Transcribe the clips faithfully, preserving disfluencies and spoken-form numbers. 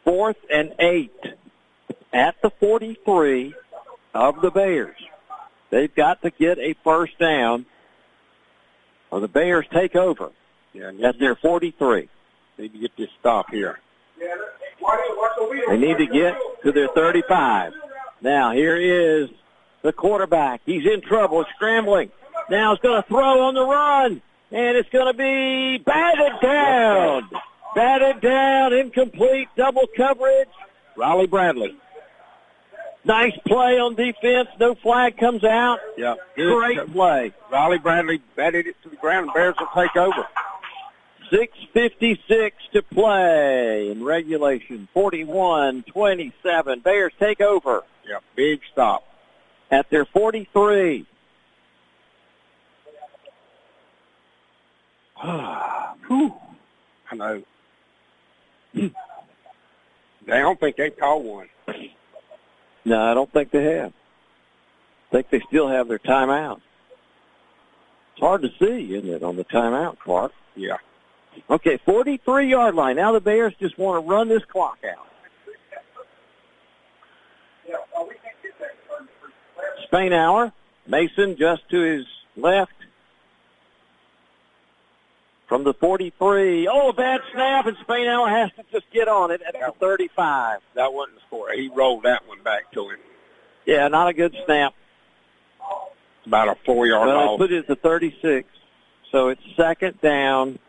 fourth and eight at the forty-three of the Bears. They've got to get a first down or the Bears take over yeah, at their forty-three. Need to get this stop here. They need to get to their thirty-five. Now, here is the quarterback. He's in trouble, scrambling. Now he's going to throw on the run, and it's going to be batted down. Batted down, incomplete, double coverage. Riley Bradley. Nice play on defense. No flag comes out. Yeah, great play. Riley Bradley batted it to the ground, and Bears will take over. six fifty-six to play in regulation. forty-one twenty-seven. Bears take over. Yeah, big stop. At their forty-three. Whew. I know. I don't think they call one. No, I don't think they have. I think they still have their timeout. It's hard to see, isn't it, on the timeout, Clark? Yeah. Okay, forty-three-yard line. Now the Bears just want to run this clock out. Spainhour, Mason just to his left. From the forty-three. Oh, a bad snap, and Spainhour has to just get on it at the thirty-five. That wasn't the score. He rolled that one back to him. Yeah, not a good snap. About a four-yard well, ball. They put it at the thirty-six. So it's second down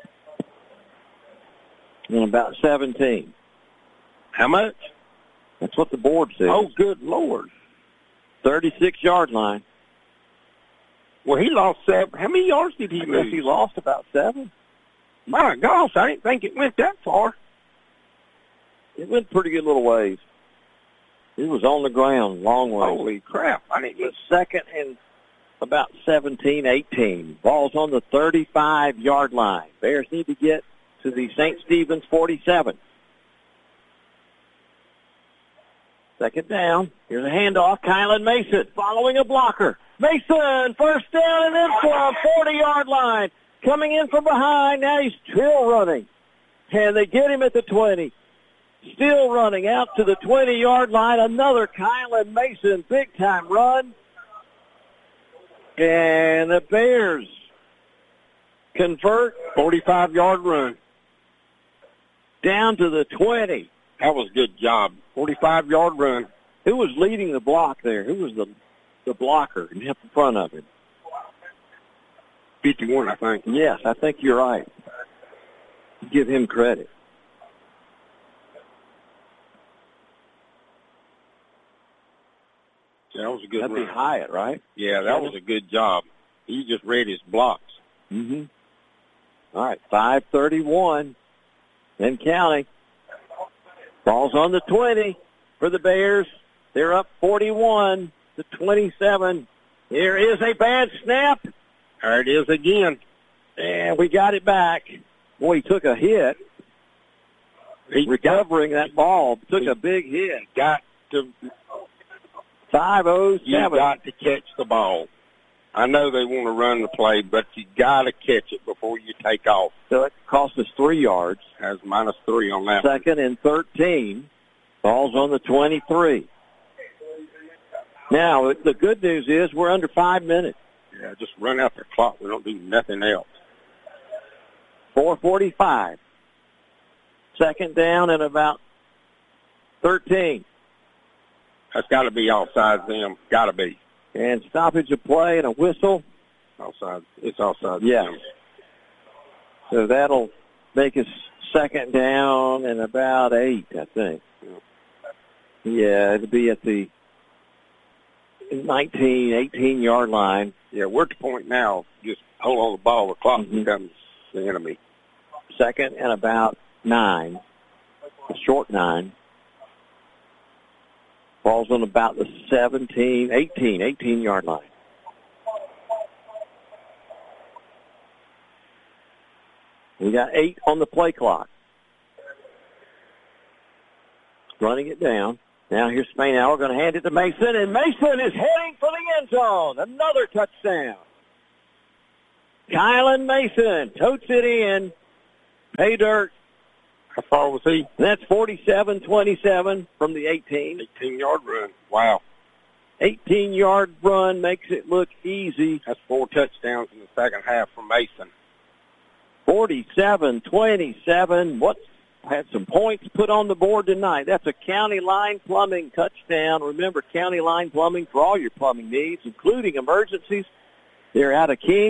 and about seventeen. How much? That's what the board says. Oh, good Lord. thirty-six-yard line. Well, he lost seven. How many yards did he I lose? guess he lost about seven. My gosh, I didn't think it went that far. It went pretty good little ways. It was on the ground, long way. Holy crap. I didn't It's second and about seventeen, eighteen. Ball's on the thirty-five-yard line. Bears need to get to the Saint Stephen's forty-seven. Second down. Here's a handoff. Kylan Mason following a blocker. Mason, first down and then from forty-yard line. Coming in from behind. Now he's still running. And they get him at the twenty. Still running out to the twenty-yard line. Another Kylan Mason big-time run. And the Bears convert. forty-five-yard run. Down to the twenty. That was a good job. forty-five-yard run. Who was leading the block there? Who was the the blocker in front of him? fifty-one, I think. Yes, I think you're right. Give him credit. That was a good That'd run. be Hyatt, right? Yeah, that was a good job. He just read his blocks. Mm-hmm. All right, five thirty-one. Then counting. Ball's on the twenty for the Bears. They're up forty-one to twenty-seven. Here is a bad snap. There it is again. And we got it back. Boy, he took a hit. He Recovering that ball. Took a big hit. Got to... five oh seven. You got to catch the ball. I know they want to run the play, but you got to catch it before you take off. So it cost us three yards. Has minus three on that. Second and thirteen. Ball's on the twenty-three. Now, the good news is we're under five minutes. Yeah, just run out the clock. We don't do nothing else. four forty-five. Second down and about thirteen. That's got to be offside them. Got to be. And stoppage of play and a whistle. Offside. It's offside. Yes. them. So that'll make us second down and about eight, I think. Yeah, yeah it'll be at the nineteen, eighteen-yard line. Yeah, we're at the point now. Just hold on the ball. The clock Mm-hmm. becomes the enemy. Second and about nine. A short nine. Ball's on about the seventeen, eighteen, eighteen-yard line. We got eight on the play clock. Running it down. Now here's Spainhour going to hand it to Mason, and Mason is heading for the end zone. Another touchdown. Kylan Mason totes it in. Pay dirt. How far was he? That's forty-seven twenty-seven from the eighteen. eighteen-yard run. Wow. eighteen-yard run makes it look easy. That's four touchdowns in the second half from Mason. forty-seven twenty-seven. What had some points put on the board tonight. That's a County Line Plumbing touchdown. Remember, County Line Plumbing for all your plumbing needs, including emergencies. They're out of King.